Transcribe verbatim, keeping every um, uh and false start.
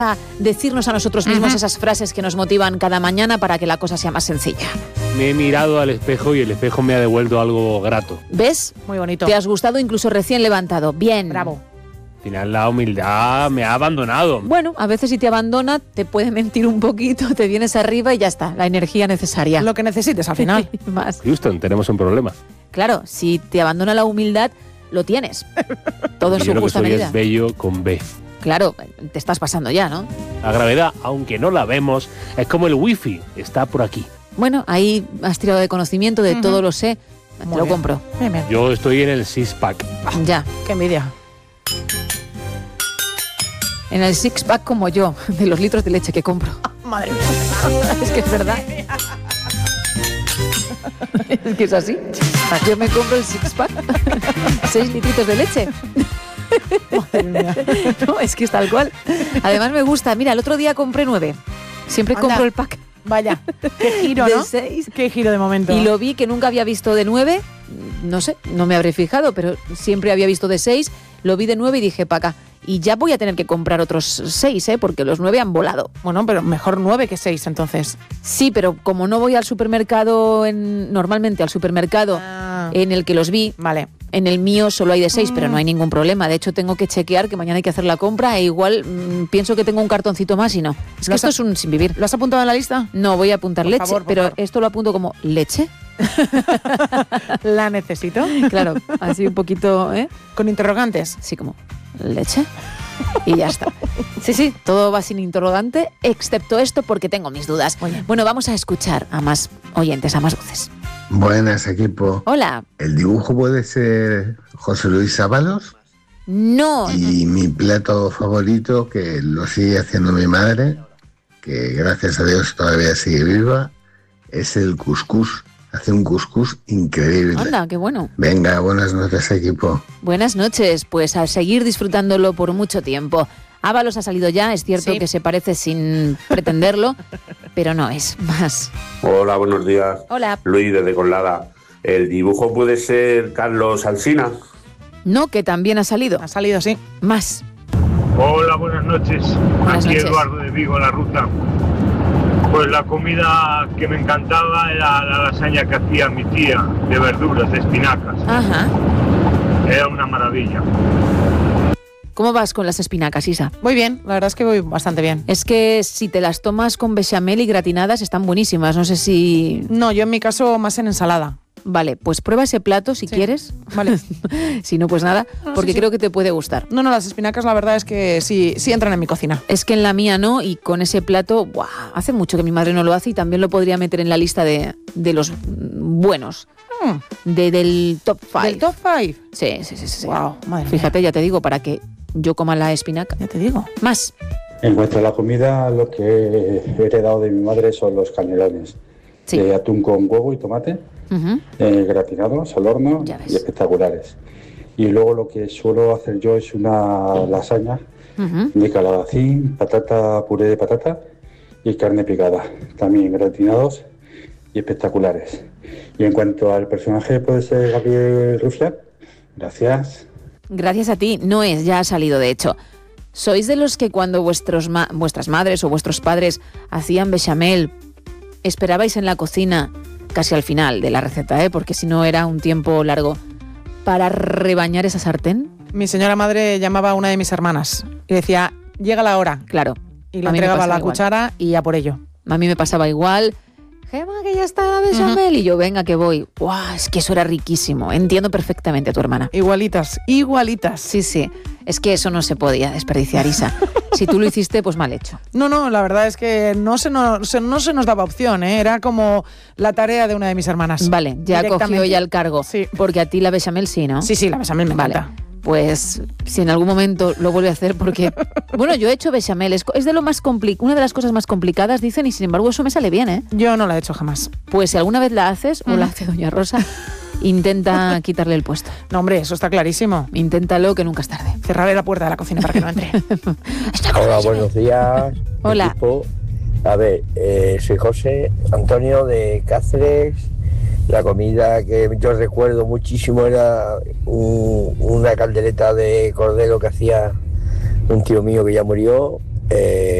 a decirnos a nosotros mismos uh-huh. esas frases que nos motivan cada mañana para que la cosa sea más sencilla. Me he mirado al espejo y el espejo me ha devuelto algo grato. ¿Ves? Muy bonito. Te has gustado incluso recién levantado. Bien. Bravo. Al final la humildad me ha abandonado. Bueno, a veces si te abandona, te puede mentir un poquito, te vienes arriba y ya está, la energía necesaria. Lo que necesites al final. Más. Houston, tenemos un problema. Claro, si te abandona la humildad, lo tienes. Todo en Yo su lo que justa soy medida. es bello con B. Claro, te estás pasando ya, ¿no? La gravedad, aunque no la vemos, es como el wifi, está por aquí. Bueno, ahí has tirado de conocimiento, de Uh-huh. todo lo sé, te Muy lo bien. compro. Bien, bien. Yo estoy en el six-pack. Ya. Qué envidia. En el six-pack como yo, de los litros de leche que compro. Madre mía. Es que es verdad. Es que es así. Yo me compro el six-pack. Seis litritos de leche. Madre mía. No, es que es tal cual. Además me gusta. Mira, el otro día compré nueve. Siempre Anda. compro el pack. Vaya. Qué giro, De ¿no? seis. Qué giro de momento. Y lo vi que nunca había visto de nueve. No sé, no me habré fijado, pero siempre había visto de seis. Lo vi de nueve y dije, pa' acá. Y ya voy a tener que comprar otros seis, ¿eh? Porque los nueve han volado. Bueno, pero mejor nueve que seis, entonces. Sí, pero como no voy al supermercado, en, normalmente al supermercado Ah. en el que los vi, Vale. en el mío solo hay de seis, Mm. pero no hay ningún problema. De hecho, tengo que chequear que mañana hay que hacer la compra e igual mmm, pienso que tengo un cartoncito más y no. Es que ¿Lo esto has- es un sin vivir. ¿Lo has apuntado en la lista? No, voy a apuntar Por leche, favor, por pero favor. esto lo apunto como leche. ¿La necesito? Claro, así un poquito, ¿eh? Con interrogantes. Así como, ¿leche? Y ya está. Sí, sí, todo va sin interrogante, excepto esto porque tengo mis dudas. Muy bien. Bueno, vamos a escuchar a más oyentes, a más voces. Buenas, equipo. Hola. ¿El dibujo puede ser José Luis Ábalos? No, Y mi plato favorito, que lo sigue haciendo mi madre, que gracias a Dios todavía sigue viva, es el cuscús. Hace un cuscús increíble. anda, qué bueno. Venga, buenas noches, equipo. Buenas noches, pues a seguir disfrutándolo por mucho tiempo. Ábalos ha salido ya, es cierto Sí. que se parece sin pretenderlo, pero no es más. Hola, buenos días. Hola. Luis desde Colada. ¿El dibujo puede ser Carlos Alsina? No, que también ha salido. Ha salido, sí. Más. Hola, buenas noches. Buenas Aquí noches. Eduardo de Vigo, La Ruta. Pues la comida que me encantaba era la lasaña que hacía mi tía, de verduras, de espinacas. Ajá. Era una maravilla. ¿Cómo vas con las espinacas, Isa? Muy bien, la verdad es que voy bastante bien. Es que si te las tomas con bechamel y gratinadas están buenísimas. No sé si... No, yo en mi caso más en ensalada. Vale, pues prueba ese plato si Sí. quieres. Vale. Si no, pues nada, No, porque sí, sí. creo que te puede gustar. No, no, las espinacas la verdad es que sí, sí entran en mi cocina. Es que en la mía no, y con ese plato, ¡buah! Hace mucho que mi madre no lo hace y también lo podría meter en la lista de, de los buenos, Mm, de, del top five. ¿Del top five? Sí, sí, sí, sí. Wow, madre mía. Fíjate, ya te digo, para que yo coma la espinaca. Ya te digo. Más. En cuanto a la comida, lo que he heredado de mi madre son los canelones. Sí. De atún con huevo y tomate, Ujú. eh, gratinados al horno Ya ves. y espectaculares. Y luego lo que suelo hacer yo es una lasaña Ujú. de calabacín, patata, puré de patata y carne picada. También gratinados y espectaculares. Y en cuanto al personaje, puede ser Gabriel Rufián. Gracias. Gracias a ti, no es, ya ha salido de hecho. ¿Sois de los que cuando vuestros ma- vuestras madres o vuestros padres hacían bechamel, esperabais en la cocina, casi al final de la receta, ¿eh? Porque si no era un tiempo largo, para rebañar esa sartén? Mi señora madre llamaba a una de mis hermanas y decía, llega la hora. Claro. Y le A mí me entregaba pasaba la igual. cuchara y ya por ello. A mí me pasaba igual. Gema, que ya está la bechamel. Y yo, venga, que voy. ¡Guau! Es que eso era riquísimo. Entiendo perfectamente a tu hermana. Igualitas, igualitas. Sí, sí. Es que eso no se podía desperdiciar, Isa. Si tú lo hiciste, pues mal hecho. No, no, la verdad es que no se nos, se- no se nos daba opción, ¿eh? Era como la tarea de una de mis hermanas. Vale, ya cogió Directamente. ya el cargo. Sí. Porque a ti la bechamel sí, ¿no? Sí, sí, la bechamel me Vale. encanta. Pues si en algún momento lo vuelve a hacer, porque bueno, yo he hecho bechamel, es, co- es de lo más compli- una de las cosas más complicadas, dicen, y sin embargo eso me sale bien, ¿eh? Yo no la he hecho jamás. Pues si alguna vez la haces, o la hace Doña Rosa, intenta quitarle el puesto. No, hombre, eso está clarísimo. Inténtalo, que nunca es tarde. Cerraré la puerta de la cocina para que no entre. Hola, buenos días. Hola. Equipo. A ver, eh, soy José Antonio de Cáceres. La comida que yo recuerdo muchísimo era un- una caldereta de cordero que hacía un tío mío que ya murió, eh,